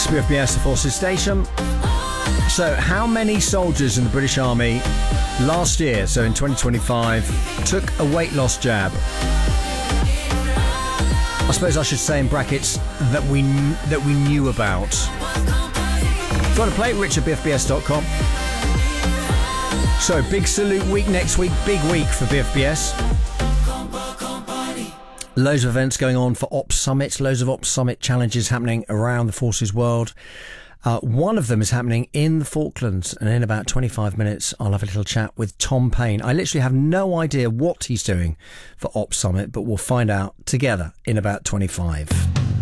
BFBS, the Forces Station. So, how many soldiers in the British Army last year, so in 2025, took a weight loss jab? I suppose I should say in brackets that we knew about. If you want to play, rich@bfbs.com. So, big salute week next week, big week for BFBS. Loads of events going on for Ops Summit, loads of Ops Summit challenges happening around the Forces world. One of them is happening in the Falklands, and in about 25 minutes I'll have a little chat with Tom Payne. I literally have no idea what he's doing for Ops Summit, but we'll find out together in about 25.